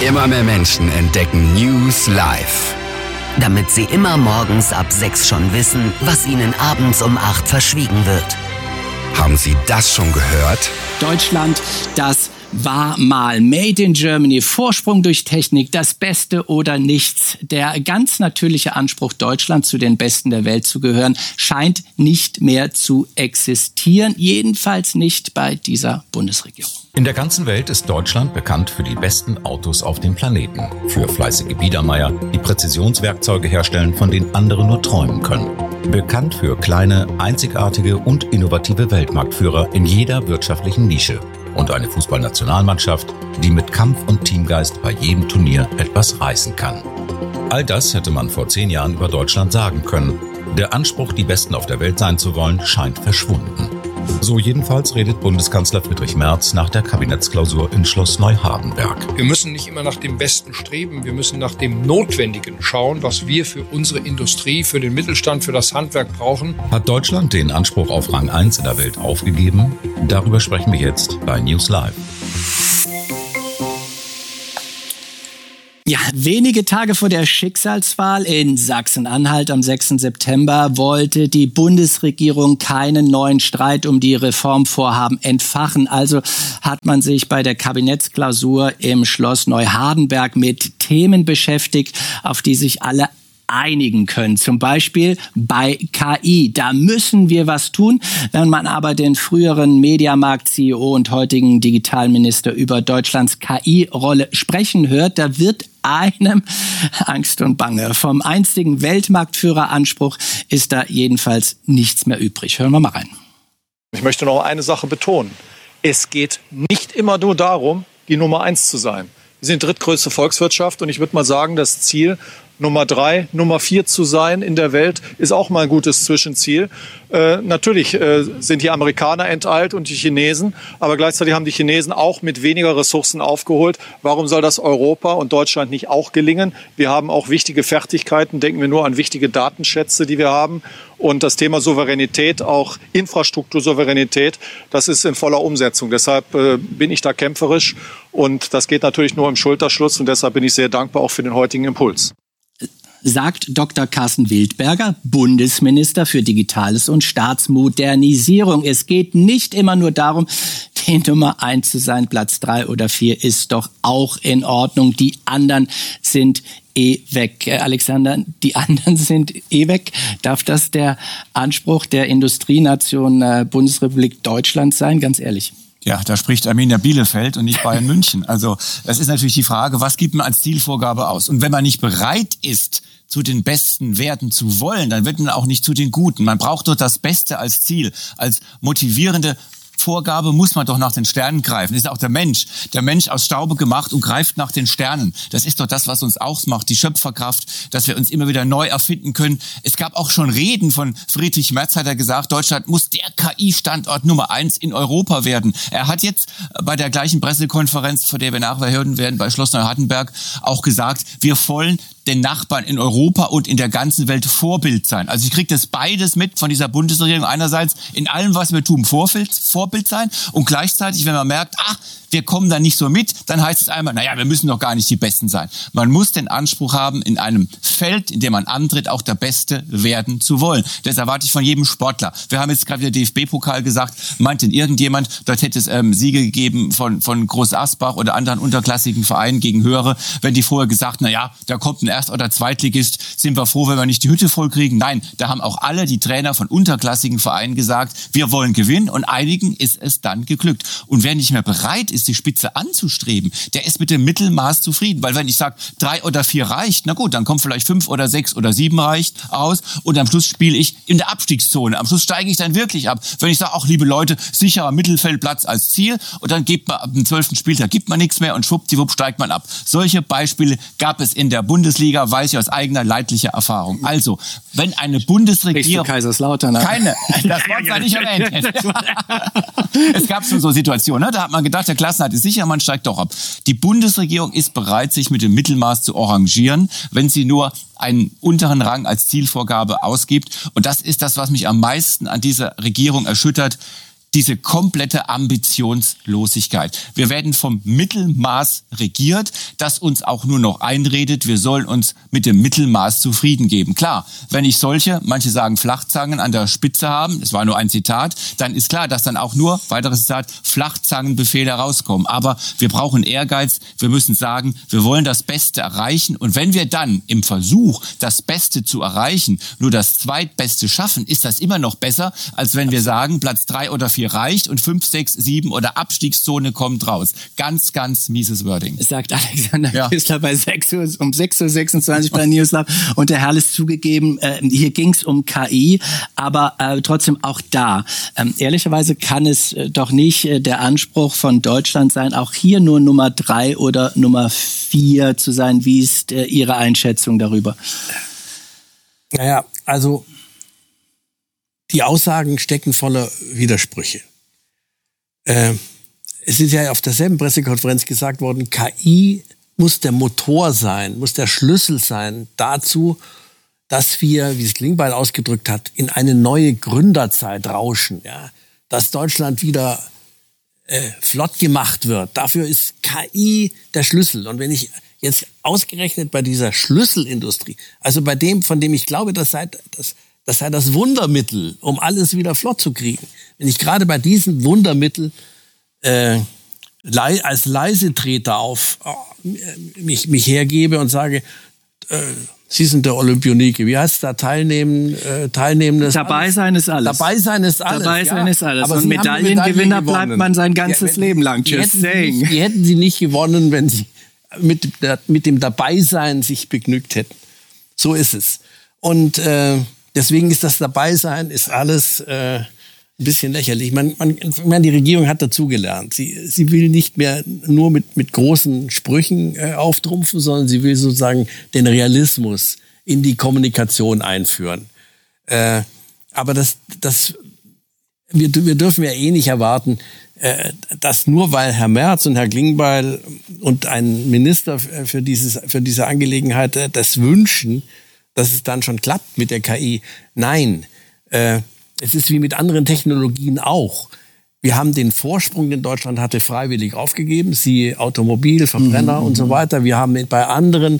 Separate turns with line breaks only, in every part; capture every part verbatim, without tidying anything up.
Immer mehr Menschen entdecken News Live.
Damit sie immer morgens ab sechs schon wissen, was ihnen abends um acht verschwiegen wird.
Haben Sie das schon gehört?
Deutschland, das war mal Made in Germany, Vorsprung durch Technik, das Beste oder nichts. Der ganz natürliche Anspruch, Deutschland zu den Besten der Welt zu gehören, scheint nicht mehr zu existieren. Jedenfalls nicht bei dieser Bundesregierung.
In der ganzen Welt ist Deutschland bekannt für die besten Autos auf dem Planeten. Für fleißige Biedermeier, die Präzisionswerkzeuge herstellen, von denen andere nur träumen können. Bekannt für kleine, einzigartige und innovative Weltmarktführer in jeder wirtschaftlichen Nische. Und eine Fußballnationalmannschaft, die mit Kampf und Teamgeist bei jedem Turnier etwas reißen kann. All das hätte man vor zehn Jahren über Deutschland sagen können. Der Anspruch, die Besten auf der Welt sein zu wollen, scheint verschwunden. So jedenfalls redet Bundeskanzler Friedrich Merz nach der Kabinettsklausur in Schloss Neuhardenberg.
Wir müssen nicht immer nach dem Besten streben, wir müssen nach dem Notwendigen schauen, was wir für unsere Industrie, für den Mittelstand, für das Handwerk brauchen.
Hat Deutschland den Anspruch auf Rang eins in der Welt aufgegeben? Darüber sprechen wir jetzt bei News Live.
Ja, wenige Tage vor der Schicksalswahl in Sachsen-Anhalt am sechsten September wollte die Bundesregierung keinen neuen Streit um die Reformvorhaben entfachen. Also hat man sich bei der Kabinettsklausur im Schloss Neuhardenberg mit Themen beschäftigt, auf die sich alle einigen können. Zum Beispiel bei K I. Da müssen wir was tun. Wenn man aber den früheren Mediamarkt-C E O und heutigen Digitalminister über Deutschlands K I-Rolle sprechen hört, da wird einem Angst und Bange. Vom einstigen Weltmarktführeranspruch ist da jedenfalls nichts mehr übrig. Hören wir mal rein.
Ich möchte noch eine Sache betonen. Es geht nicht immer nur darum, die Nummer eins zu sein. Wir sind drittgrößte Volkswirtschaft und ich würde mal sagen, das Ziel, Nummer drei, Nummer vier zu sein in der Welt, ist auch mal ein gutes Zwischenziel. Äh, natürlich äh, sind die Amerikaner enteilt und die Chinesen, aber gleichzeitig haben die Chinesen auch mit weniger Ressourcen aufgeholt. Warum soll das Europa und Deutschland nicht auch gelingen? Wir haben auch wichtige Fertigkeiten, denken wir nur an wichtige Datenschätze, die wir haben. Und das Thema Souveränität, auch Infrastruktursouveränität, das ist in voller Umsetzung. Deshalb äh, bin ich da kämpferisch und das geht natürlich nur im Schulterschluss und deshalb bin ich sehr dankbar auch für den heutigen Impuls.
Sagt Doktor Carsten Wildberger, Bundesminister für Digitales und Staatsmodernisierung. Es geht nicht immer nur darum, die Nummer eins zu sein. Platz drei oder vier ist doch auch in Ordnung. Die anderen sind eh weg. Äh, Alexander, die anderen sind eh weg. Darf das der Anspruch der Industrienation äh, Bundesrepublik Deutschland sein? Ganz ehrlich.
Ja, da spricht Arminia Bielefeld und nicht Bayern München. Also das ist natürlich die Frage, was gibt man als Zielvorgabe aus? Und wenn man nicht bereit ist, zu den Besten werden zu wollen, dann wird man auch nicht zu den Guten. Man braucht doch das Beste als Ziel, als motivierende Vorgabe muss man doch nach den Sternen greifen. Das ist auch der Mensch. Der Mensch aus Staube gemacht und greift nach den Sternen. Das ist doch das, was uns ausmacht, die Schöpferkraft, dass wir uns immer wieder neu erfinden können. Es gab auch schon Reden von Friedrich Merz, hat er gesagt, Deutschland muss der K I-Standort Nummer eins in Europa werden. Er hat jetzt bei der gleichen Pressekonferenz, vor der wir nachher hören werden, bei Schloss Neuhardenberg auch gesagt, wir wollen den Nachbarn in Europa und in der ganzen Welt Vorbild sein. Also ich kriege das beides mit von dieser Bundesregierung. Einerseits in allem, was wir tun, Vorbild, Vorbild sein und gleichzeitig, wenn man merkt, ach, wir kommen da nicht so mit, dann heißt es einmal, naja, wir müssen doch gar nicht die Besten sein. Man muss den Anspruch haben, in einem Feld, in dem man antritt, auch der Beste werden zu wollen. Das erwarte ich von jedem Sportler. Wir haben jetzt gerade wieder D F B-Pokal gesagt, meint denn irgendjemand, dort hätte es ähm, Siege gegeben von, von Groß Asbach oder anderen unterklassigen Vereinen gegen höhere, wenn die vorher gesagt, naja, da kommt ein Erst- oder Zweitligist, sind wir froh, wenn wir nicht die Hütte voll kriegen. Nein, da haben auch alle die Trainer von unterklassigen Vereinen gesagt, wir wollen gewinnen und einigen ist es dann geglückt. Und wer nicht mehr bereit ist, die Spitze anzustreben, der ist mit dem Mittelmaß zufrieden. Weil wenn ich sage, drei oder vier reicht, na gut, dann kommt vielleicht fünf oder sechs oder sieben reicht aus und am Schluss spiele ich in der Abstiegszone. Am Schluss steige ich dann wirklich ab. Wenn ich sage, ach liebe Leute, sicherer Mittelfeldplatz als Ziel und dann gibt man ab dem zwölften Spieltag gibt man nichts mehr und schwuppdiwupp steigt man ab. Solche Beispiele gab es in der Bundesliga, weiß ich aus eigener leidlicher Erfahrung. Also, wenn eine Bundesregierung...
Kaiserslautern.
Keine, das Wort war nicht erwähnt. Es gab schon so Situationen, ne? Da hat man gedacht, der Klassenerhalt ist sicher, man steigt doch ab. Die Bundesregierung ist bereit, sich mit dem Mittelmaß zu arrangieren, wenn sie nur einen unteren Rang als Zielvorgabe ausgibt. Und das ist das, was mich am meisten an dieser Regierung erschüttert. diese komplette Ambitionslosigkeit. Wir werden vom Mittelmaß regiert, das uns auch nur noch einredet, wir sollen uns mit dem Mittelmaß zufrieden geben. Klar, wenn ich solche, manche sagen Flachzangen an der Spitze haben, es war nur ein Zitat, dann ist klar, dass dann auch nur, weiteres Zitat, Flachzangenbefehle herauskommen. Aber wir brauchen Ehrgeiz, wir müssen sagen, wir wollen das Beste erreichen. Und wenn wir dann im Versuch, das Beste zu erreichen, nur das Zweitbeste schaffen, ist das immer noch besser, als wenn wir sagen, Platz drei oder vier reicht und fünf, sechs, sieben oder Abstiegszone kommt raus. Ganz, ganz mieses Wording.
Sagt Alexander
Ja.
Kistler bei sechs Uhr, um sechs Uhr sechsundzwanzig bei Newslab. Und der Herr ist zugegeben, äh, hier ging es um K I, aber äh, trotzdem auch da. Ähm, ehrlicherweise kann es äh, doch nicht äh, der Anspruch von Deutschland sein, auch hier nur Nummer drei oder Nummer vier zu sein. Wie ist äh, Ihre Einschätzung darüber?
Naja, also die Aussagen stecken voller Widersprüche. Äh, es ist ja auf derselben Pressekonferenz gesagt worden, K I muss der Motor sein, muss der Schlüssel sein dazu, dass wir, wie es Klingbeil ausgedrückt hat, in eine neue Gründerzeit rauschen. Ja? Dass Deutschland wieder äh, flott gemacht wird. Dafür ist K I der Schlüssel. Und wenn ich jetzt ausgerechnet bei dieser Schlüsselindustrie, also bei dem, von dem ich glaube, das sei das, das sei das Wundermittel, um alles wieder flott zu kriegen. Wenn ich gerade bei diesem Wundermittel äh, le- als Leisetreter auf oh, mich, mich hergebe und sage, äh, Sie sind der Olympionike. Wie heißt da teilnehmen? Äh, teilnehmen ist
Dabei
alles.
sein ist alles.
Dabei sein ist alles.
Dabei
ja.
sein ist alles.
Aber
und
Sie
Medaillengewinner
haben die Medaille
bleibt
gewonnen.
man sein ganzes
Ja,
Leben lang.
die
Just
hätten sie
saying.
nicht, die hätten sie nicht gewonnen, wenn sie mit, der, mit dem Dabeisein sich begnügt hätten. So ist es. Und äh, deswegen ist das Dabeisein ist alles äh, ein bisschen lächerlich. Man, man, ich meine, die Regierung hat dazugelernt. Sie, sie will nicht mehr nur mit, mit großen Sprüchen äh, auftrumpfen, sondern sie will sozusagen den Realismus in die Kommunikation einführen. Äh, aber das, das, wir, wir dürfen ja eh nicht erwarten, äh, dass nur weil Herr Merz und Herr Klingbeil und ein Minister für, dieses, für diese Angelegenheit äh, das wünschen, dass es dann schon klappt mit der K I. Nein, äh, es ist wie mit anderen Technologien auch. Wir haben den Vorsprung, den Deutschland hatte, freiwillig aufgegeben. Sie Automobil, Verbrenner mhm. und so weiter. Wir haben bei anderen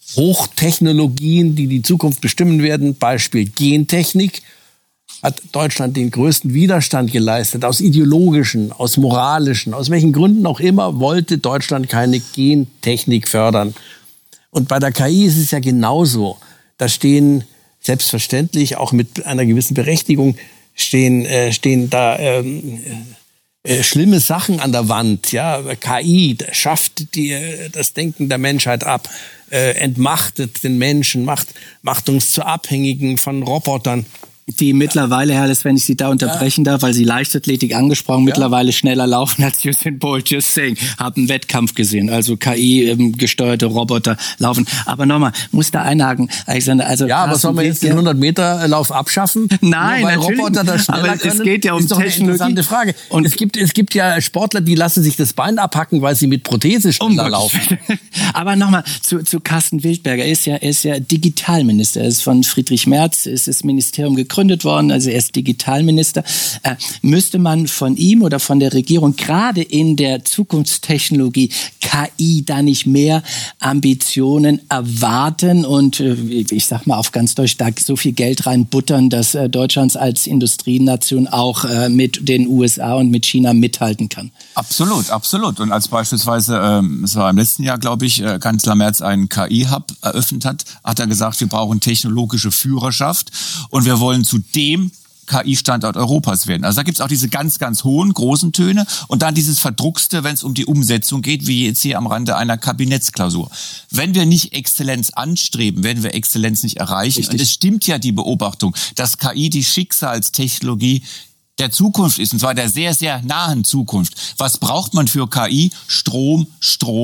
Hochtechnologien, die die Zukunft bestimmen werden, Beispiel Gentechnik, hat Deutschland den größten Widerstand geleistet. Aus ideologischen, aus moralischen, aus welchen Gründen auch immer, wollte Deutschland keine Gentechnik fördern. Und bei der K I ist es ja genauso. Da stehen selbstverständlich, auch mit einer gewissen Berechtigung, stehen, äh, stehen da ähm, äh, schlimme Sachen an der Wand. Ja? K I schafft die, das Denken der Menschheit ab, äh, entmachtet den Menschen, macht, macht uns zu Abhängigen von Robotern.
Die mittlerweile, Herr Less, wenn ich Sie da unterbrechen ja. darf, weil Sie Leichtathletik angesprochen, ja. mittlerweile schneller laufen als Usain Bolt, just saying, haben einen Wettkampf gesehen, also K I-gesteuerte ähm, Roboter laufen. Aber nochmal, muss da einhaken, Alexander, also...
Ja, aber sollen wir jetzt den hundert-Meter-Lauf abschaffen?
Nein,
Nur weil
natürlich,
Roboter da schneller
aber
können?
Es geht ja um
ist doch
Technologie.
Eine interessante Frage. Und es gibt, es gibt ja Sportler, die lassen sich das Bein abhacken, weil sie mit Prothese schneller um laufen.
Aber nochmal zu, zu Carsten Wildberger. Er ist ja, er ist ja Digitalminister. Er ist von Friedrich Merz, ist das Ministerium gegründet worden, also er ist Digitalminister. Äh, müsste man von ihm oder von der Regierung gerade in der Zukunftstechnologie K I da nicht mehr Ambitionen erwarten und äh, ich sag mal auf ganz Deutsch, da so viel Geld reinbuttern, dass äh, Deutschland als Industrienation auch äh, mit den U S A und mit China mithalten kann?
Absolut, absolut. Und als beispielsweise, ähm, es war im letzten Jahr, glaube ich, äh, Kanzler Merz einen K I-Hub eröffnet hat, hat er gesagt, wir brauchen technologische Führerschaft und wir wollen zu dem K I-Standort Europas werden. Also da gibt's auch diese ganz, ganz hohen, großen Töne und dann dieses Verdruckste, wenn es um die Umsetzung geht, wie jetzt hier am Rande einer Kabinettsklausur. Wenn wir nicht Exzellenz anstreben, werden wir Exzellenz nicht erreichen. Richtig. Und es stimmt ja die Beobachtung, dass K I die Schicksalstechnologie der Zukunft ist, und zwar der sehr, sehr nahen Zukunft. Was braucht man für K I? Strom, Strom,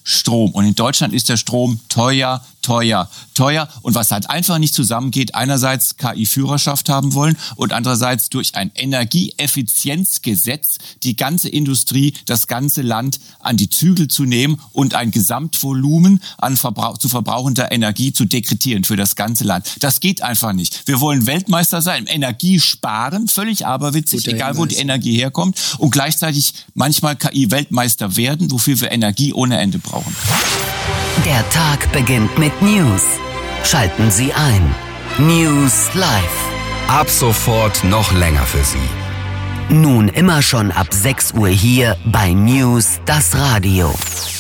Strom. Und in Deutschland ist der Strom teuer, teuer, teuer. Und was halt einfach nicht zusammengeht, einerseits K I-Führerschaft haben wollen und andererseits durch ein Energieeffizienzgesetz die ganze Industrie, das ganze Land an die Zügel zu nehmen und ein Gesamtvolumen an Verbrauch, zu verbrauchender Energie zu dekretieren für das ganze Land. Das geht einfach nicht. Wir wollen Weltmeister sein im Energiesparen, völlig aberwitzig,
Guter
egal wo
Hinweis.
die Energie herkommt, und gleichzeitig manchmal K I-Weltmeister werden, wofür wir Energie ohne Ende brauchen.
Der Tag beginnt mit News. Schalten Sie ein. News Live.
Ab sofort noch länger für Sie.
Nun immer schon ab sechs Uhr hier bei News das Radio.